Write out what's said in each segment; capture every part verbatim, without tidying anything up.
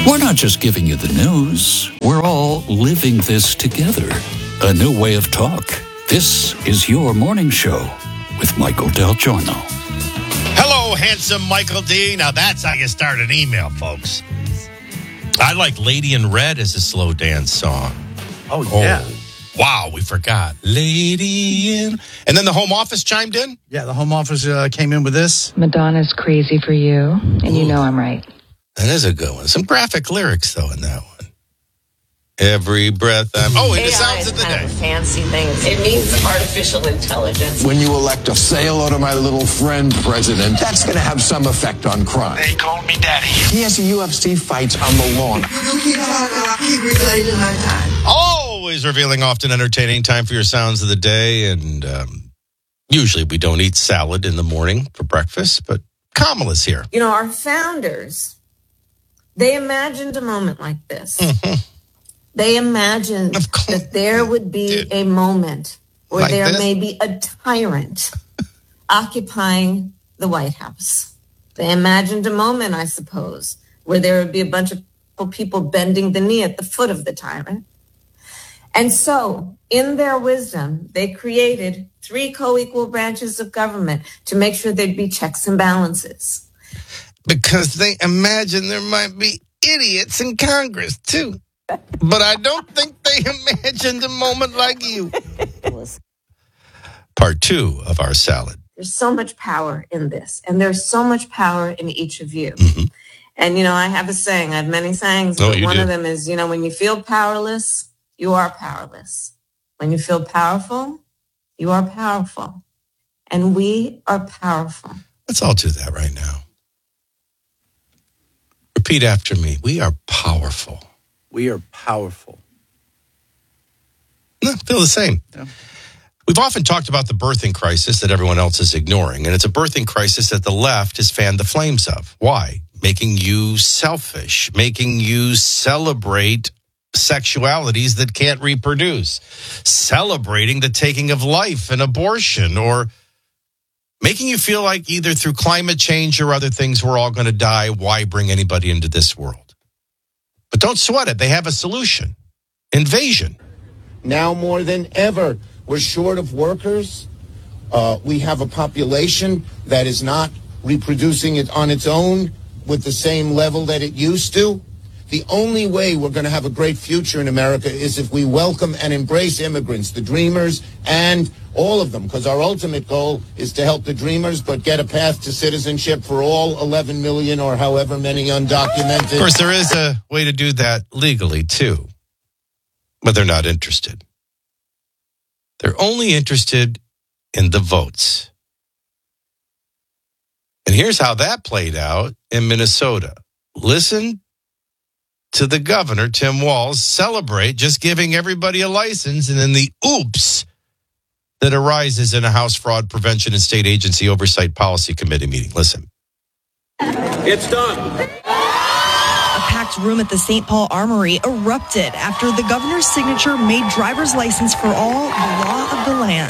We're not just giving you the news. We're all living this together. A new way of talk. This is your morning show with Michael Del Giorno. Hello, handsome Michael D. Now that's how you start an email, folks. I like Lady in Red as a slow dance song. Oh, yeah. Oh, wow, we forgot. Lady in... And then the Home Office chimed in? Yeah, the Home Office uh, came in with this. Madonna's Crazy for You, and Ooh. You know I'm right. That is a good one. Some graphic lyrics, though, in that one. Every breath I'm... Oh, and the sounds of the day. A fancy thing. It means artificial intelligence. When you elect a say hello to my little friend president, that's going to have some effect on crime. They called me daddy. He has U F C fights on the lawn. Always revealing, often entertaining. Time for your sounds of the day. And um, usually we don't eat salad in the morning for breakfast, but Kamala's here. You know, our founders, they imagined a moment like this. Mm-hmm. They imagined that there would be a moment where like there this? may be a tyrant occupying the White House. They imagined a moment, I suppose, where there would be a bunch of people bending the knee at the foot of the tyrant. And so, in their wisdom, they created three co-equal branches of government to make sure there'd be checks and balances. Because they imagined there might be idiots in Congress, too. But I don't think they imagined a moment like you. Part two of our salad. There's so much power in this, and there's so much power in each of you. Mm-hmm. And, you know, I have a saying. I have many sayings, oh, but one do. of them is, you know, when you feel powerless, you are powerless. When you feel powerful, you are powerful. And we are powerful. Let's all do that right now. Repeat after me. We are powerful. We are powerful. No, feel the same. Yeah. We've often talked about the birthing crisis that everyone else is ignoring, and it's a birthing crisis that the left has fanned the flames of. Why? Making you selfish, making you celebrate sexualities that can't reproduce, celebrating the taking of life and abortion, or making you feel like either through climate change or other things we're all going to die. Why bring anybody into this world? But don't sweat it. They have a solution. Invasion. Now more than ever, we're short of workers. Uh, we have a population that is not reproducing it on its own with the same level that it used to. The only way we're going to have a great future in America is if we welcome and embrace immigrants, the dreamers, and all of them, because our ultimate goal is to help the dreamers, but get a path to citizenship for all eleven million or however many undocumented. Of course, there is a way to do that legally, too, but they're not interested. They're only interested in the votes. And here's how that played out in Minnesota. Listen to the governor, Tim Walz, celebrate just giving everybody a license, and then the oops that arises in a House Fraud Prevention and State Agency Oversight Policy Committee meeting. Listen. It's done. A packed room at the Saint Paul Armory erupted after the governor's signature made driver's license for all the law of the land.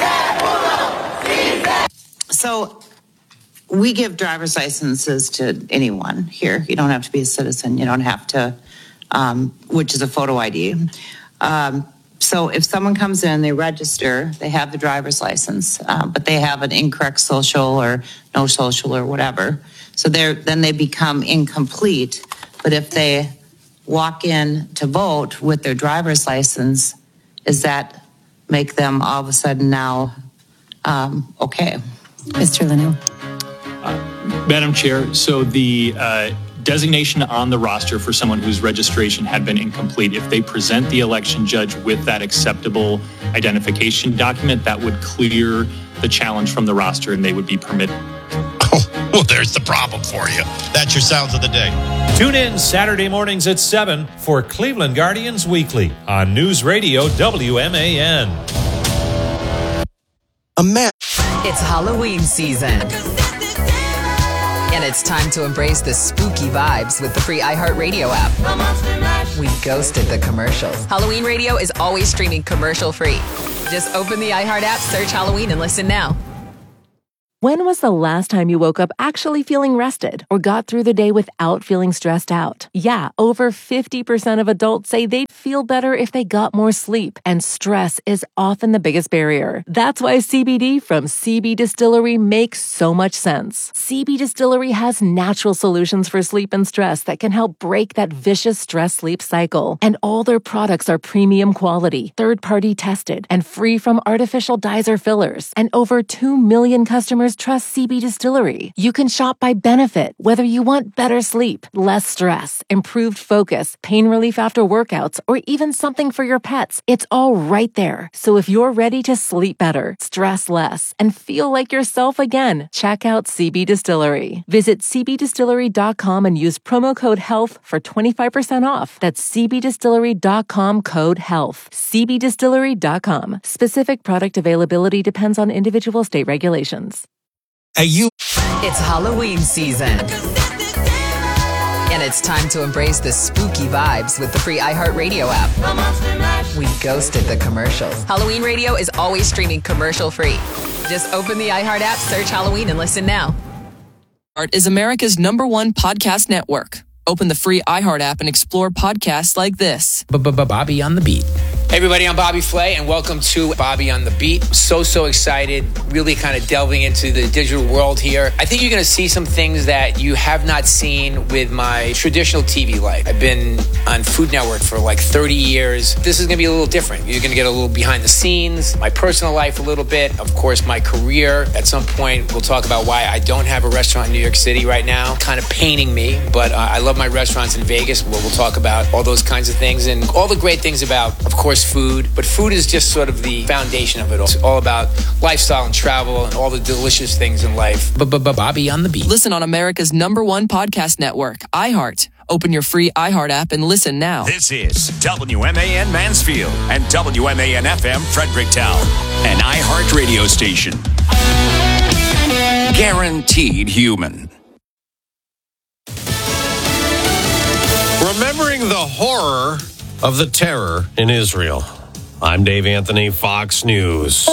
So we give driver's licenses to anyone here. You don't have to be a citizen. You don't have to, um, which is a photo I D. Um, So if someone comes in, they register, they have the driver's license, uh, but they have an incorrect social or no social or whatever. So they're, then they become incomplete. But if they walk in to vote with their driver's license, does that make them all of a sudden now um, okay? Mister Lanu. Uh, Madam Chair, so the uh, designation on the roster for someone whose registration had been incomplete, if they present the election judge with that acceptable identification document, that would clear the challenge from the roster and they would be permitted. Oh, well, there's the problem for you. That's your sounds of the day. Tune in Saturday mornings at seven for Cleveland Guardians Weekly on News Radio W M A N. A man. It's Halloween season. And it's time to embrace the spooky vibes with the free iHeartRadio app. We ghosted the commercials. Halloween Radio is always streaming commercial free. Just open the iHeart app, search Halloween, and listen now. When was the last time you woke up actually feeling rested or got through the day without feeling stressed out? Yeah, over fifty percent of adults say they'd feel better if they got more sleep, and stress is often the biggest barrier. That's why C B D from C B Distillery makes so much sense. C B Distillery has natural solutions for sleep and stress that can help break that vicious stress-sleep cycle. And all their products are premium quality, third-party tested, and free from artificial dyes or fillers. And over two million customers trust C B Distillery. You can shop by benefit, whether you want better sleep, less stress, improved focus, pain relief after workouts, or even something for your pets. It's all right there. So if you're ready to sleep better, stress less, and feel like yourself again, check out C B Distillery. Visit c b distillery dot com and use promo code HEALTH for twenty-five percent off. That's c b distillery dot com code HEALTH. c b distillery dot com. Specific product availability depends on individual state regulations. Hey, you. It's Halloween season. And it's time to embrace the spooky vibes with the free iHeartRadio app. We ghosted the commercials. Halloween Radio is always streaming commercial free. Just open the iHeart app, search Halloween, and listen now. Art is America's number one podcast network. Open the free iHeart app and explore podcasts like this. Bobby on the Beat. Hey everybody, I'm Bobby Flay, and welcome to Bobby on the Beat. So, so excited, really kind of delving into the digital world here. I think you're going to see some things that you have not seen with my traditional T V life. I've been on Food Network for like thirty years. This is going to be a little different. You're going to get a little behind the scenes, my personal life a little bit, of course, my career. At some point, we'll talk about why I don't have a restaurant in New York City right now. Kind of paining me, but uh, I love my restaurants in Vegas, where we'll talk about all those kinds of things and all the great things about, of course, food. But food is just sort of the foundation of it all. It's all about lifestyle and travel and all the delicious things in life. Bobby on the Beat. Listen on America's number one podcast network, iHeart. Open your free iHeart app and listen now. This is W M A N Mansfield and W M A N F M Fredericktown, an iHeart radio station. Guaranteed human. Remembering the horror of the terror in Israel. I'm Dave Anthony, Fox News.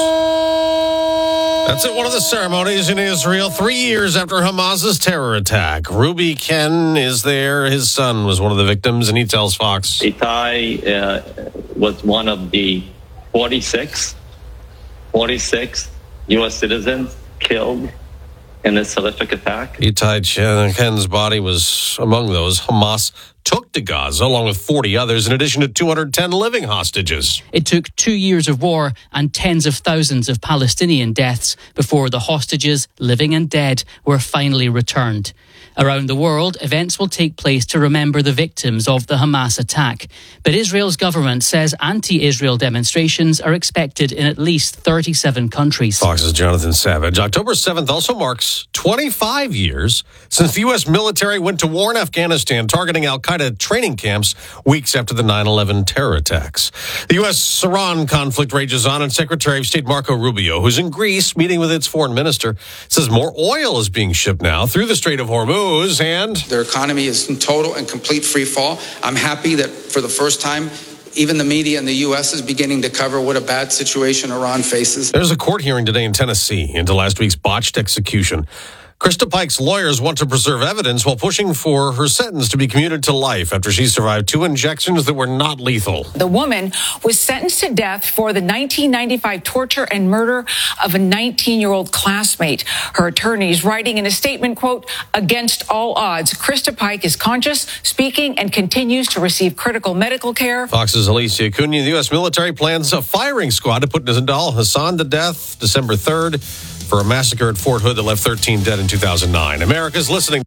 That's at one of the ceremonies in Israel, three years after Hamas's terror attack. Ruby Ken is there. His son was one of the victims, and he tells Fox. Itai uh, was one of the forty-six, forty-six U S citizens killed in this horrific attack. Itai Ken's body was among those Hamas took to Gaza, along with forty others, in addition to two hundred ten living hostages. It took two years of war and tens of thousands of Palestinian deaths before the hostages, living and dead, were finally returned. Around the world, events will take place to remember the victims of the Hamas attack. But Israel's government says anti-Israel demonstrations are expected in at least thirty-seven countries. Fox's Jonathan Savage. October seventh also marks twenty-five years since the U S military went to war in Afghanistan, targeting al-Qaeda training camps weeks after the nine eleven terror attacks. The U S Iran conflict rages on, and Secretary of State Marco Rubio, who's in Greece meeting with its foreign minister, says more oil is being shipped now through the Strait of Hormuz. And their economy is in total and complete free fall. I'm happy that for the first time, even the media in the U S is beginning to cover what a bad situation Iran faces. There's a court hearing today in Tennessee into last week's botched execution. Krista Pike's lawyers want to preserve evidence while pushing for her sentence to be commuted to life after she survived two injections that were not lethal. The woman was sentenced to death for the nineteen ninety-five torture and murder of a nineteen-year-old classmate. Her attorneys writing in a statement, quote, "Against all odds, Krista Pike is conscious, speaking, and continues to receive critical medical care." Fox's Alicia Cunha. The U S military plans a firing squad to put Nidal Hassan to death December third. For a massacre at Fort Hood that left thirteen dead in two thousand nine. America's listening.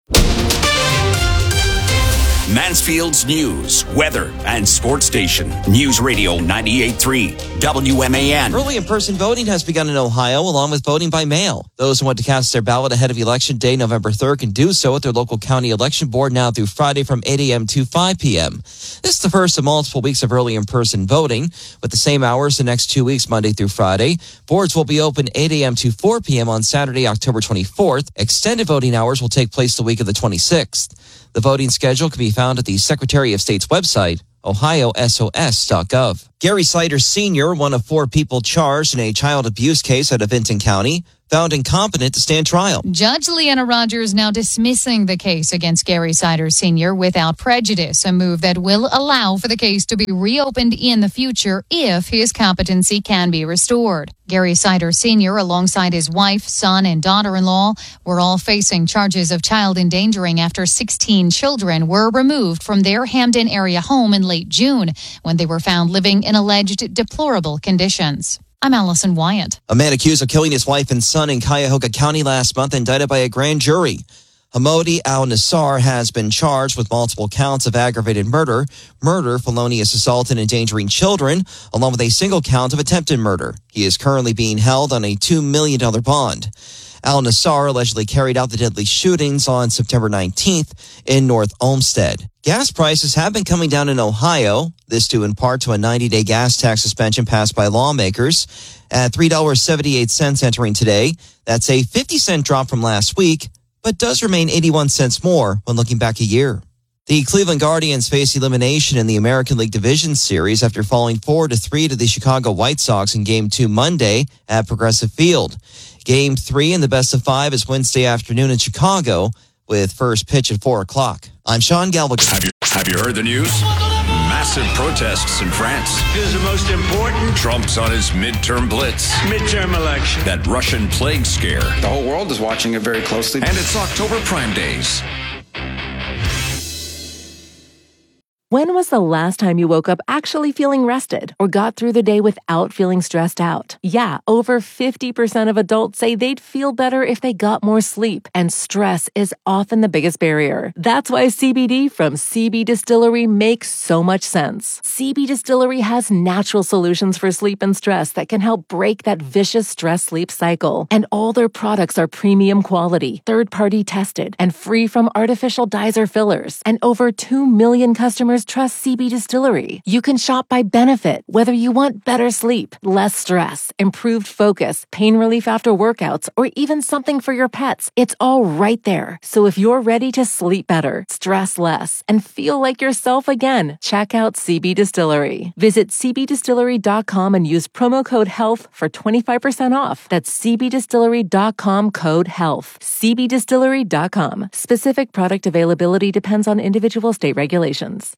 Mansfield's news, weather, and sports station. News Radio ninety-eight point three, W M A N. Early in-person voting has begun in Ohio, along with voting by mail. Those who want to cast their ballot ahead of Election Day, November third, can do so at their local county election board now through Friday from eight a.m. to five p.m. This is the first of multiple weeks of early in-person voting. With the same hours the next two weeks, Monday through Friday, boards will be open eight a.m. to four p.m. on Saturday, October twenty-fourth. Extended voting hours will take place the week of the twenty-sixth. The voting schedule can be found at the Secretary of State's website, ohio s o s dot gov. Gary Slater Senior, one of four people charged in a child abuse case out of Vinton County, found incompetent to stand trial. Judge Leanna Rogers now dismissing the case against Gary Siders Senior without prejudice, a move that will allow for the case to be reopened in the future if his competency can be restored. Gary Siders Senior, alongside his wife, son, and daughter-in-law, were all facing charges of child endangering after sixteen children were removed from their Hamden area home in late June when they were found living in alleged deplorable conditions. I'm Allison Wyatt. A man accused of killing his wife and son in Cuyahoga County last month indicted by a grand jury. Hamodi Al-Nassar has been charged with multiple counts of aggravated murder, murder, felonious assault, and endangering children, along with a single count of attempted murder. He is currently being held on a two million dollars bond. Al-Nassar allegedly carried out the deadly shootings on September nineteenth in North Olmsted. Gas prices have been coming down in Ohio, this due in part to a ninety-day gas tax suspension passed by lawmakers at three dollars and seventy-eight cents entering today. That's a fifty cent drop from last week, but does remain eighty-one cents more when looking back a year. The Cleveland Guardians face elimination in the American League Division Series after falling four to three to the Chicago White Sox in Game two Monday at Progressive Field. Game three in the best of five is Wednesday afternoon in Chicago with first pitch at four o'clock. I'm Sean Galvin. Have you, have you heard the news? Massive protests in France. Is the most important. Trump's on his midterm blitz. Midterm election. That Russian plague scare. The whole world is watching it very closely. And it's October Prime Days. When was the last time you woke up actually feeling rested or got through the day without feeling stressed out? Yeah, over fifty percent of adults say they'd feel better if they got more sleep, and stress is often the biggest barrier. That's why C B D from C B Distillery makes so much sense. C B Distillery has natural solutions for sleep and stress that can help break that vicious stress-sleep cycle. And all their products are premium quality, third-party tested, and free from artificial dyes or fillers. And over two million customers trust C B Distillery. You can shop by benefit, whether you want better sleep, less stress, improved focus, pain relief after workouts, or even something for your pets. It's all right there. So if you're ready to sleep better, stress less, and feel like yourself again, check out C B Distillery. Visit c b distillery dot com and use promo code HEALTH for twenty-five percent off. That's c b distillery dot com code HEALTH. c b distillery dot com. Specific product availability depends on individual state regulations.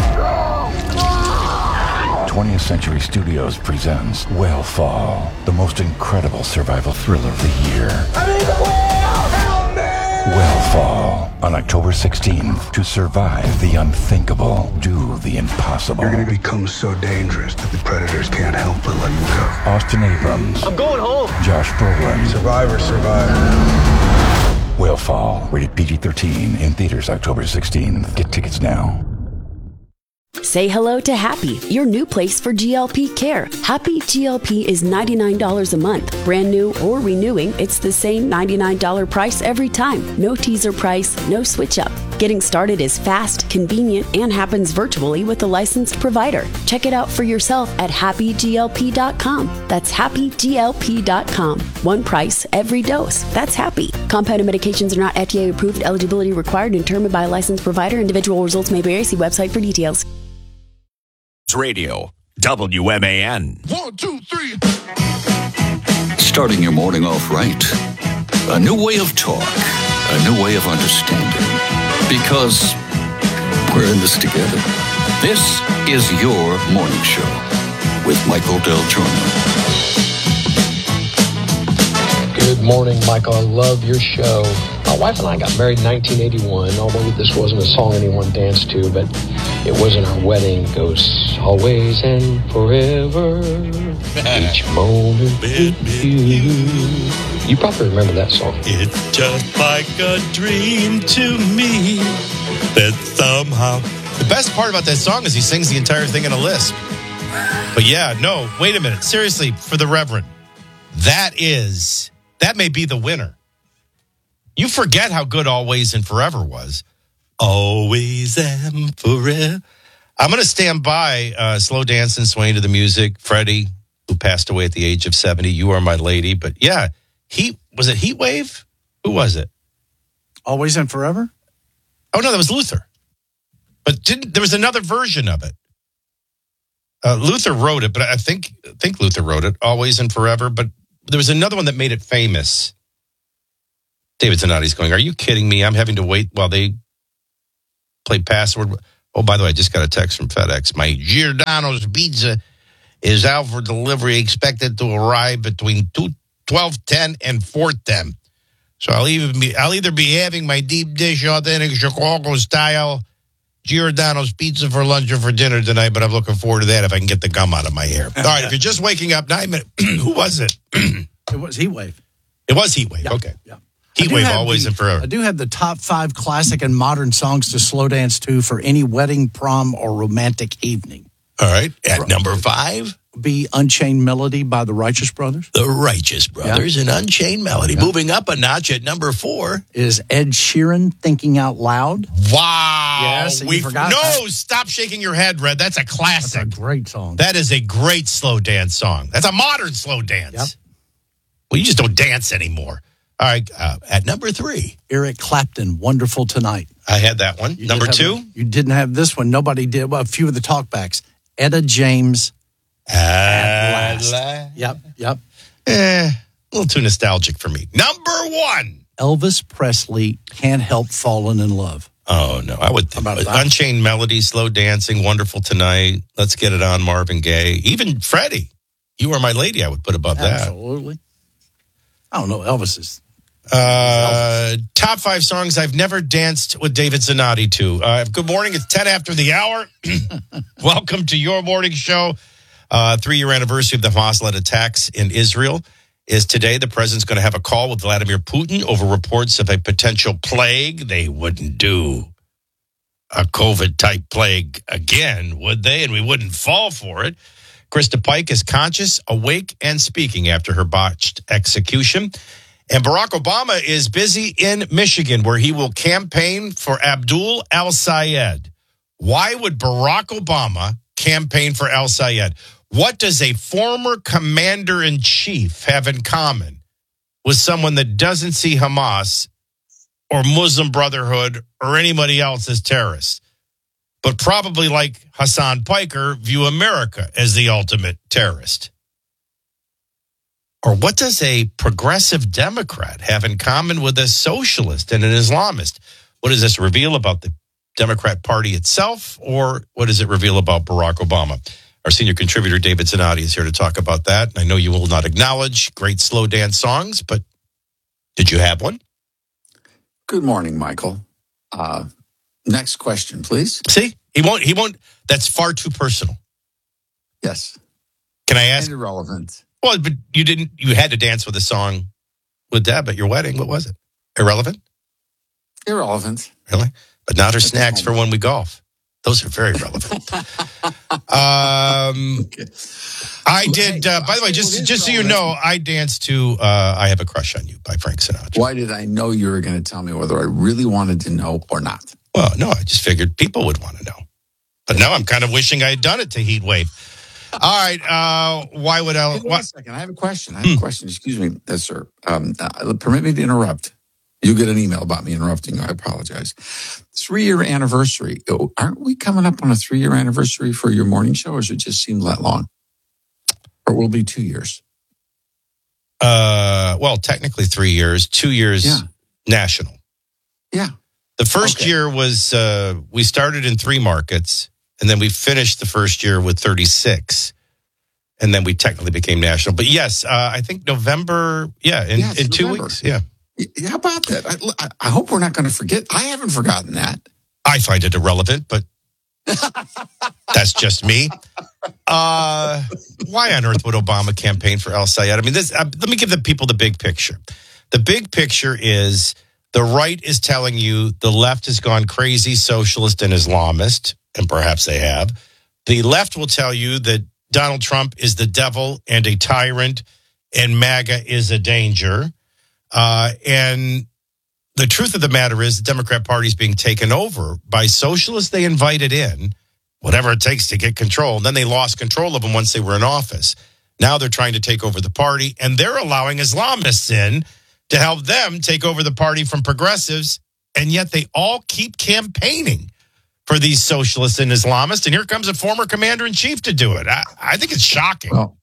twentieth Century Studios presents Whale the most incredible survival thriller of the year. I'm in the whale! Help me! Whale on October sixteenth. To survive the unthinkable, do the impossible. You're going to become so dangerous that the predators can't help but let you go. Austin Abrams. I'm going home. Josh Brolin. Survivor, survivor. Whale rated P G thirteen in theaters October sixteenth. Get tickets now. Say hello to Happy, your new place for G L P care. Happy G L P is ninety-nine dollars a month. Brand new or renewing, it's the same ninety-nine dollars price every time. No teaser price, no switch up. Getting started is fast, convenient, and happens virtually with a licensed provider. Check it out for yourself at happy g l p dot com. That's happy g l p dot com. One price, every dose. That's Happy. Compounded medications are not F D A approved. Eligibility required and determined by a licensed provider. Individual results may vary. See website for details. Radio, W M A N. One, two, three. Starting your morning off right. A new way of talk. A new way of understanding. Because we're in this together. This is your morning show with Michael Del Giorno. Good morning, Michael. I love your show. My wife and I got married in nineteen eighty-one, although this wasn't a song anyone danced to, but it was in our wedding. It goes, always and forever, each moment with you. You probably remember that song. It's just like a dream to me that somehow... The best part about that song is he sings the entire thing in a lisp. But yeah, no, wait a minute. Seriously, for the Reverend, that is, that may be the winner. You forget how good Always and Forever was. Always and forever. I'm going to stand by, uh, slow dancing, swaying to the music. Freddie, who passed away at the age of seventy. You Are My Lady. But yeah, Heat, was it Heat Wave? Who was it? Always and Forever? Oh, no, that was Luther. But didn't there was another version of it. Uh, Luther wrote it, but I think I think Luther wrote it, Always and Forever. But there was another one that made it famous. David Zanotti's going, are you kidding me? I'm having to wait while they play password. Oh, by the way, I just got a text from FedEx. My Giordano's pizza is out for delivery, expected to arrive between twelve ten and four ten. So I'll even be, I'll either be having my deep dish, authentic Chicago style Giordano's pizza for lunch or for dinner tonight, but I'm looking forward to that if I can get the gum out of my hair. All right, if you're just waking up, nine minutes. Who was it? It was Heatwave. It was Heatwave. Yeah, okay. Yeah. Heatwave always the, and forever. I do have the top five classic and modern songs to slow dance to for any wedding, prom, or romantic evening. All right. At number five? Be Unchained Melody by the Righteous Brothers. The Righteous Brothers Yeah. and Unchained Melody. Yeah. Moving up a notch at number four. Is Ed Sheeran Thinking Out Loud. Wow. Yes, we you forgot No, that. stop shaking your head, Red. That's a classic. That's a great song. That is a great slow dance song. That's a modern slow dance. Yep. Well, you just don't dance anymore. All right, uh, at number three. Eric Clapton, Wonderful Tonight. I had that one. You Number did have two. a- you didn't have this one. Nobody did. Well, a few of the talkbacks. Etta James. At last. last. Yep, yep. Eh, a little too nostalgic for me. Number one. Elvis Presley, Can't Help Falling in Love. Oh, no. I would think How about that? Unchained Melody, Slow Dancing, Wonderful Tonight, Let's Get It On, Marvin Gaye. Even Freddie, You Are My Lady, I would put above that. Absolutely. I don't know. Elvis is. Uh, top five songs I've never danced with David Zanotti to. Uh, good morning. It's ten after the hour. Welcome to your morning show. Uh, three-year anniversary of the Hamas-led attacks in Israel is today. The president's going to have a call with Vladimir Putin over reports of a potential plague. They wouldn't do a COVID-type plague again, would they? And we wouldn't fall for it. Krista Pike is conscious, awake, and speaking after her botched execution. And Barack Obama is busy in Michigan, where he will campaign for Abdul al-Sayed. Why would Barack Obama campaign for al-Sayed? What does a former commander-in-chief have in common with someone that doesn't see Hamas or Muslim Brotherhood or anybody else as terrorists, but probably, like Hassan Piker, view America as the ultimate terrorist? Or what does a progressive Democrat have in common with a socialist and an Islamist? What does this reveal about the Democrat Party itself, or what does it reveal about Barack Obama? Our senior contributor, David Zanotti, is here to talk about that. And I know you will not acknowledge great slow dance songs, but did you have one? Good morning, Michael. Uh, next question, please. See, he won't, he won't, that's far too personal. Yes. Can I ask? And irrelevant. Well, but you didn't, you had to dance with a song with Deb at your wedding. What was it? Irrelevant? Irrelevant. Really? But not her snacks for when we golf. Those are very relevant. um, Okay. I did, uh, by the way, just just so you know, I danced to uh, I Have a Crush on You by Frank Sinatra. Why did I know you were going to tell me whether I really wanted to know or not? Well, no, I just figured people would want to know. But now I'm kind of wishing I had done it to Heat Wave. All right. Uh, why would I? Wait What? a second. I have a question. I have a question. Excuse me, yes, sir. Um, uh, permit me to interrupt. You get an email about me interrupting. I apologize. Three-year anniversary. Oh, aren't we coming up on a three-year anniversary for your morning show, or does it just seem that long? Or will it be two years? Uh, well, technically three years, two years Yeah. national. Yeah. The first Okay. year was, uh, we started in three markets, and then we finished the first year with thirty-six. And then we technically became national. But yes, uh, I think November, yeah, in, Yeah, it's in two November. weeks. Yeah. Yeah, how about that? I, I hope we're not going to forget. I haven't forgotten that. I find it irrelevant, but that's just me. Uh, why on earth would Obama campaign for al-Sayed? I mean, this. Uh, let me give the people the big picture. The big picture is the right is telling you the left has gone crazy, socialist and Islamist, and perhaps they have. The left will tell you that Donald Trump is the devil and a tyrant, and MAGA is a danger. Uh, and the truth of the matter is the Democrat Party is being taken over by socialists they invited in, whatever it takes to get control. And then they lost control of them once they were in office. Now they're trying to take over the party, and they're allowing Islamists in to help them take over the party from progressives. And yet they all keep campaigning for these socialists and Islamists. And here comes a former commander-in-chief to do it. I, I think it's shocking. Well,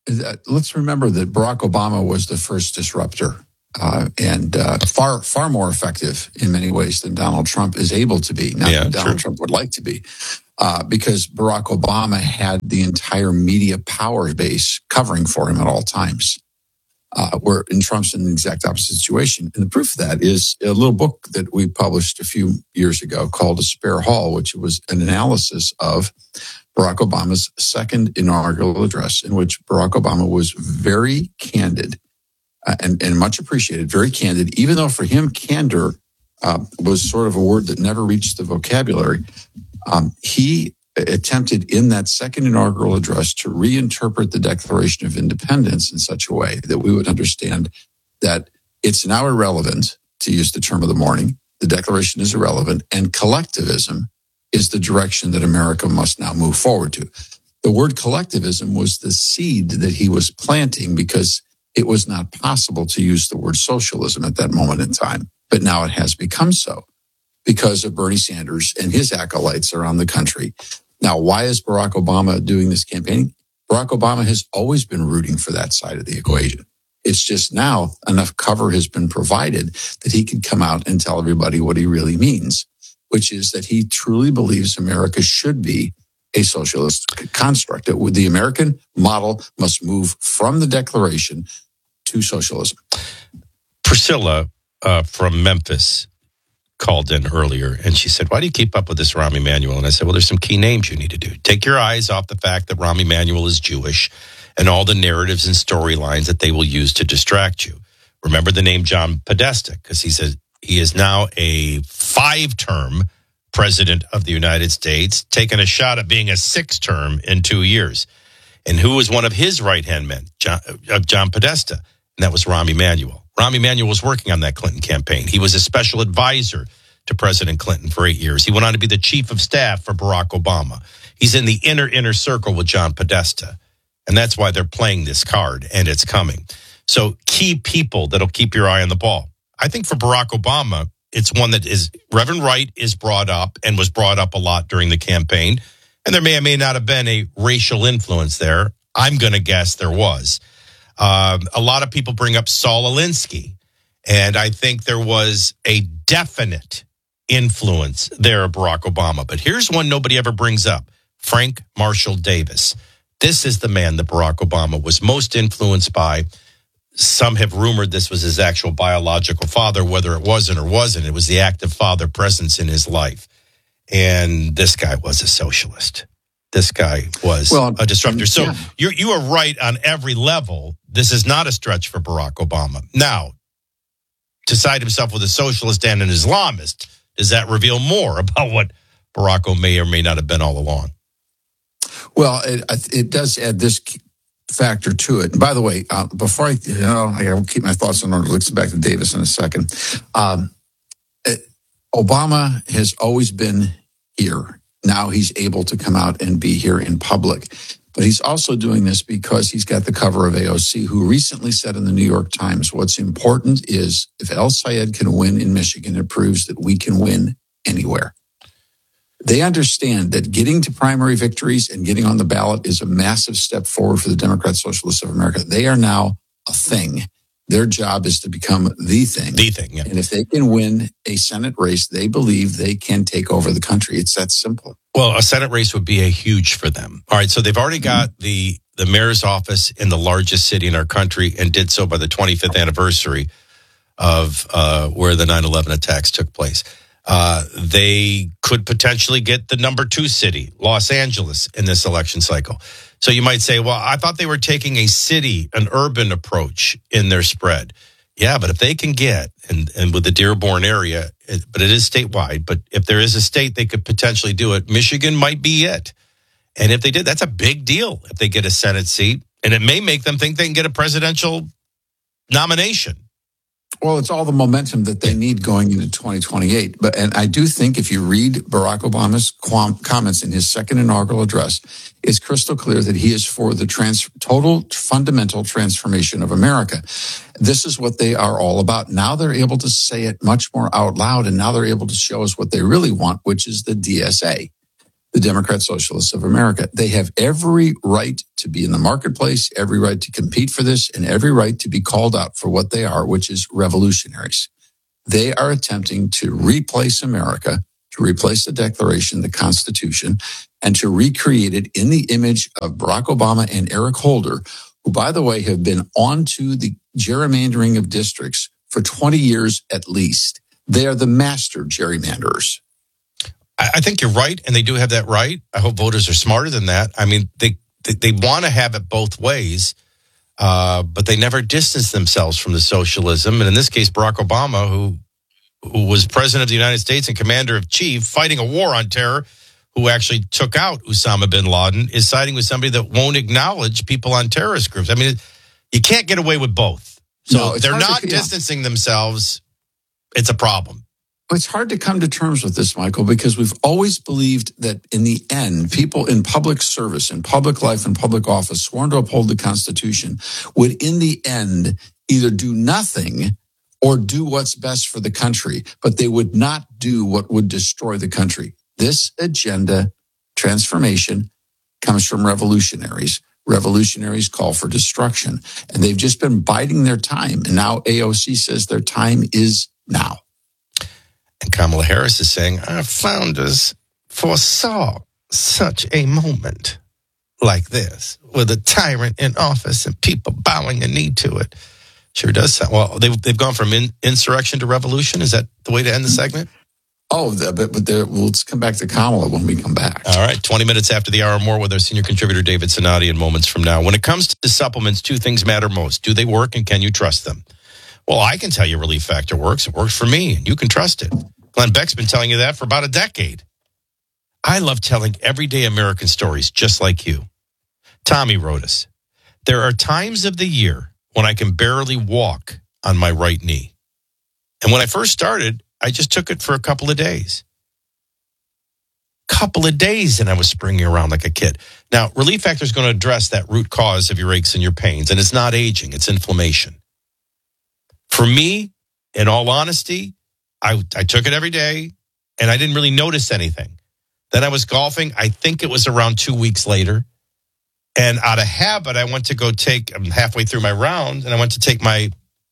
uh, let's remember that Barack Obama was the first disruptor uh, and uh, far, far more effective in many ways than Donald Trump is able to be. Not yeah, that Donald true. Trump would like to be, uh, because Barack Obama had the entire media power base covering for him at all times. Uh, where in Trump's in the exact opposite situation. And the proof of that is a little book that we published a few years ago called A Spare Hall, which was an analysis of Barack Obama's second inaugural address, in which Barack Obama was very candid uh, and, and much appreciated, very candid, even though for him, candor uh, was sort of a word that never reached the vocabulary. Um, he attempted in that second inaugural address to reinterpret the Declaration of Independence in such a way that we would understand that it's now irrelevant, to use the term of the morning. The Declaration is irrelevant, and collectivism is the direction that America must now move forward to. The word collectivism was the seed that he was planting because it was not possible to use the word socialism at that moment in time. But now it has become so because of Bernie Sanders and his acolytes around the country. Now, why is Barack Obama doing this campaigning? Barack Obama has always been rooting for that side of the equation. It's just now enough cover has been provided that he can come out and tell everybody what he really means, which is that he truly believes America should be a socialist construct. That the American model must move from the Declaration to socialism. Priscilla uh, from Memphis called in earlier and she said, why do you keep up with this Rahm Emanuel? And I said, well, there's some key names you need to do. Take your eyes off the fact that Rahm Emanuel is Jewish and all the narratives and storylines that they will use to distract you. Remember the name John Podesta, because he says he is now a five-term president of the United States, taking a shot at being a six-term in two years. And who was one of his right-hand men? John, uh, John Podesta, and that was Rahm Emanuel. Rahm Emanuel was working on that Clinton campaign. He was a special advisor to President Clinton for eight years. He went on to be the chief of staff for Barack Obama. He's in the inner, inner circle with John Podesta. And that's why they're playing this card, and it's coming. So key people that'll keep your eye on the ball. I think for Barack Obama, it's one that is, Reverend Wright is brought up and was brought up a lot during the campaign. And there may or may not have been a racial influence there. I'm going to guess there was. Uh, a lot of people bring up Saul Alinsky, and I think there was a definite influence there of Barack Obama. But here's one nobody ever brings up, Frank Marshall Davis. This is the man that Barack Obama was most influenced by. Some have rumored this was his actual biological father, whether it wasn't or wasn't. It was the active father presence in his life. And this guy was a socialist. This guy was well, a disruptor. So yeah. you you are right on every level. This is not a stretch for Barack Obama. Now, to side himself with a socialist and an Islamist, does that reveal more about what Barack may or may not have been all along? Well, it, it does add this factor to it. And by the way, uh, before I, you know, I will keep my thoughts on order. Let's get back to Davis in a second. Um, it, Obama has always been here. Now he's able to come out and be here in public. But he's also doing this because he's got the cover of A O C, who recently said in the New York Times, what's important is if El Sayed can win in Michigan, it proves that we can win anywhere. They understand that getting to primary victories and getting on the ballot is a massive step forward for the Democrat Socialists of America. They are now a thing. Their job is to become the thing. The thing, yeah. And if they can win a Senate race, they believe they can take over the country. It's that simple. Well, a Senate race would be a huge for them. All right, so they've already got mm-hmm. the, the mayor's office in the largest city in our country and did so by the twenty-fifth anniversary of uh, where the nine eleven attacks took place. Uh, they could potentially get the number two city, Los Angeles, in this election cycle. So you might say, well, I thought they were taking a city, an urban approach in their spread. Yeah, but if they can get, and, and with the Dearborn area, it, but it is statewide, but if there is a state they could potentially do it, Michigan might be it. And if they did, that's a big deal if they get a Senate seat. And it may make them think they can get a presidential nomination. Well, it's all the momentum that they need going into twenty twenty-eight. But and I do think if you read Barack Obama's quam- comments in his second inaugural address, it's crystal clear that he is for the trans- total fundamental transformation of America. This is what they are all about. Now they're able to say it much more out loud, and now they're able to show us what they really want, which is the D S A. the Democrat Socialists of America. They have every right to be in the marketplace, every right to compete for this, and every right to be called out for what they are, which is revolutionaries. They are attempting to replace America, to replace the Declaration, the Constitution, and to recreate it in the image of Barack Obama and Eric Holder, who, by the way, have been onto the gerrymandering of districts for twenty years at least. They are the master gerrymanderers. I think you're right, and they do have that right. I hope voters are smarter than that. I mean, they they, they want to have it both ways, uh, but they never distance themselves from the socialism. And in this case, Barack Obama, who who was president of the United States and commander of chief, fighting a war on terror, who actually took out Osama bin Laden, is siding with somebody that won't acknowledge people on terrorist groups. I mean, you can't get away with both. So No, it's they're hard to- not yeah. distancing themselves. It's a problem. It's hard to come to terms with this, Michael, because we've always believed that in the end, people in public service, in public life, in public office, sworn to uphold the Constitution, would in the end either do nothing or do what's best for the country, but they would not do what would destroy the country. This agenda transformation comes from revolutionaries. Revolutionaries call for destruction, and they've just been biding their time. And now A O C says their time is now. And Kamala Harris is saying, our founders foresaw such a moment like this, with a tyrant in office and people bowing a knee to it. Sure does sound, well, they've, they've gone from in, insurrection to revolution. Is that the way to end the segment? Oh, the, but, but there, we'll let's come back to Kamala when we come back. All right, twenty minutes after the hour, more with our senior contributor, David Sonati, in moments from now. When it comes to supplements, two things matter most. Do they work, and can you trust them? Well, I can tell you Relief Factor works. It works for me, and you can trust it. Glenn Beck's been telling you that for about a decade. I love telling everyday American stories just like you. Tommy wrote us, there are times of the year when I can barely walk on my right knee. And when I first started, I just took it for a couple of days. Couple of days, and I was springing around like a kid. Now, Relief Factor is going to address that root cause of your aches and your pains, and it's not aging, it's inflammation. For me, in all honesty, I, I took it every day, and I didn't really notice anything. Then I was golfing. I think it was around two weeks later. And out of habit, I went to go take, I'm halfway through my round, and I went to take my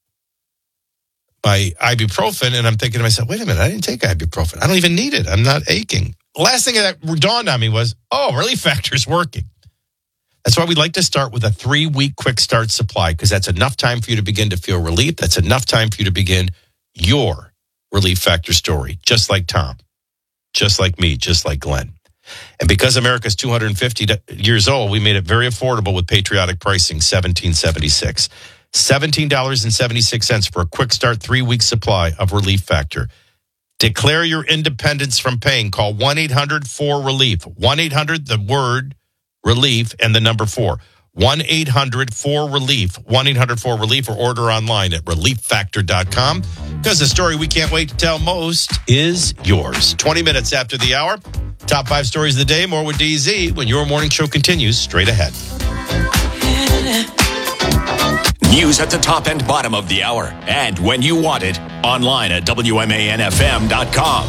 my ibuprofen, and I'm thinking to myself, wait a minute, I didn't take ibuprofen. I don't even need it. I'm not aching. Last thing that dawned on me was, oh, Relief Factor's working. That's why we like to start with a three-week quick start supply, because that's enough time for you to begin to feel relief. That's enough time for you to begin your Relief Factor story, just like Tom, just like me, just like Glenn. And because America's two hundred fifty years old, we made it very affordable with patriotic pricing, seventeen seventy-six. seventeen dollars and seventy-six cents for a quick start three-week supply of Relief Factor. Declare your independence from pain. Call one eight hundred four relief. one eight hundred, the word relief, and the number four. one eight hundred four relief. one eight hundred four relief, or order online at relief factor dot com. Because the story we can't wait to tell most is yours. twenty minutes after the hour. Top five stories of the day. More with D Z when your morning show continues straight ahead. News at the top and bottom of the hour. And when you want it, online at W M A N F M dot com.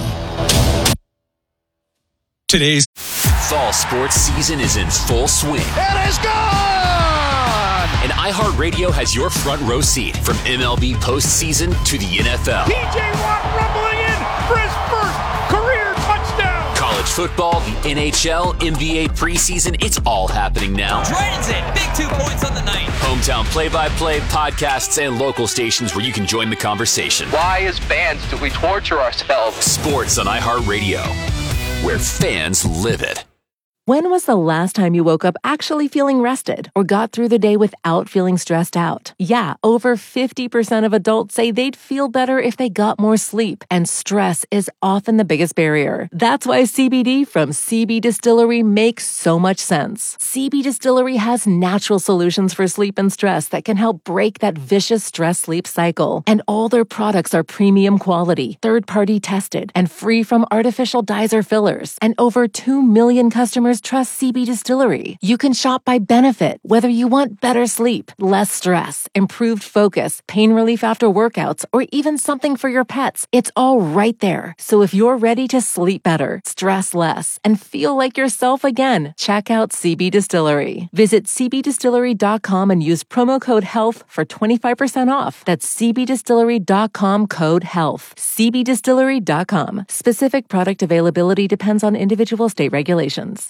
Today's fall sports season is in full swing. It is gone! And iHeartRadio has your front row seat from M L B postseason to the N F L. P J Watt rumbling in for his first career touchdown. College football, the N H L, N B A preseason, it's all happening now. Dragons in, big two points on the night. Hometown play-by-play, podcasts, and local stations where you can join the conversation. Why, as fans, do we torture ourselves? Sports on iHeartRadio, where fans live it. When was the last time you woke up actually feeling rested or got through the day without feeling stressed out? Yeah, over fifty percent of adults say they'd feel better if they got more sleep, and stress is often the biggest barrier. That's why C B D from C B Distillery makes so much sense. C B Distillery has natural solutions for sleep and stress that can help break that vicious stress-sleep cycle. And all their products are premium quality, third-party tested, and free from artificial dyes or fillers. And over two million customers customers trust C B Distillery. You can shop by benefit, whether you want better sleep, less stress, improved focus, pain relief after workouts, or even something for your pets. It's all right there. So if you're ready to sleep better, stress less, and feel like yourself again, check out C B Distillery. Visit c b distillery dot com and use promo code HEALTH for twenty-five percent off. That's c b distillery dot com code HEALTH. c b distillery dot com. Specific product availability depends on individual state regulations.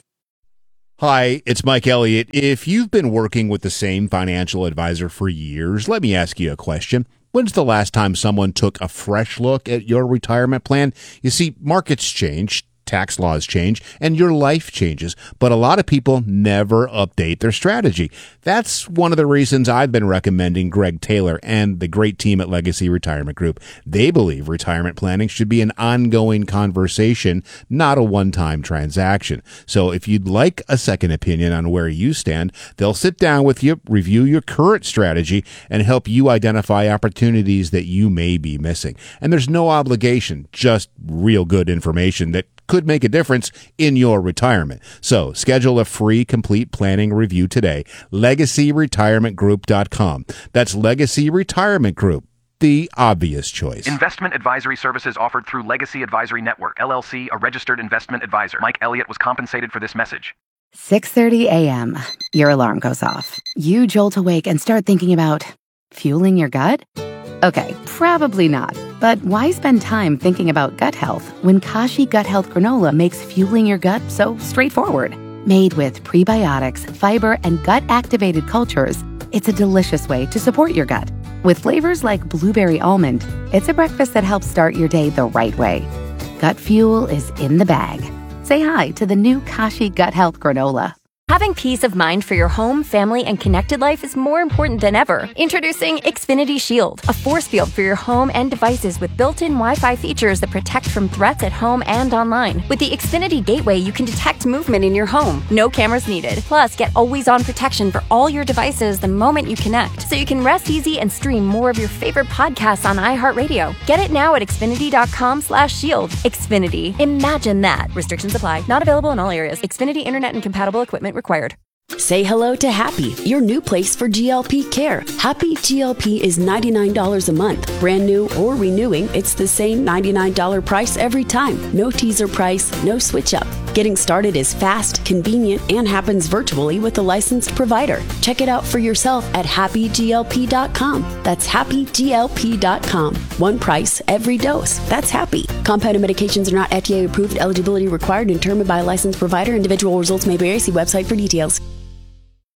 Hi, it's Mike Elliott. If you've been working with the same financial advisor for years, let me ask you a question. When's the last time someone took a fresh look at your retirement plan? You see, markets change, tax laws change, and your life changes, but a lot of people never update their strategy. That's one of the reasons I've been recommending Greg Taylor and the great team at Legacy Retirement Group. They believe retirement planning should be an ongoing conversation, not a one-time transaction. So if you'd like a second opinion on where you stand, they'll sit down with you, review your current strategy, and help you identify opportunities that you may be missing. And there's no obligation, just real good information that could make a difference in your retirement. So schedule a free complete planning review today. legacy retirement group dot com. That's Legacy Retirement Group, the obvious choice. Investment advisory services offered through Legacy Advisory Network, L L C, a registered investment advisor. Mike Elliott was compensated for this message. six thirty a.m. Your alarm goes off. You jolt awake and start thinking about fueling your gut? Okay, probably not. But why spend time thinking about gut health when Kashi Gut Health Granola makes fueling your gut so straightforward? Made with prebiotics, fiber, and gut-activated cultures, it's a delicious way to support your gut. With flavors like blueberry almond, it's a breakfast that helps start your day the right way. Gut fuel is in the bag. Say hi to the new Kashi Gut Health Granola. Having peace of mind for your home, family, and connected life is more important than ever. Introducing Xfinity Shield, a force field for your home and devices with built-in Wi-Fi features that protect from threats at home and online. With the Xfinity Gateway, you can detect movement in your home. No cameras needed. Plus, get always-on protection for all your devices the moment you connect, so you can rest easy and stream more of your favorite podcasts on iHeartRadio. Get it now at xfinity dot com slash shield. Xfinity. Imagine that. Restrictions apply. Not available in all areas. Xfinity Internet and compatible equipment required. Say hello to Happy, your new place for G L P care. Happy G L P is ninety-nine dollars a month. Brand new or renewing, it's the same ninety-nine dollars price every time. No teaser price, no switch up. Getting started is fast, convenient, and happens virtually with a licensed provider. Check it out for yourself at happy g l p dot com. That's happy g l p dot com. One price, every dose. That's Happy. Compounded medications are not F D A approved. Eligibility required and determined by a licensed provider. Individual results may vary. See website for details.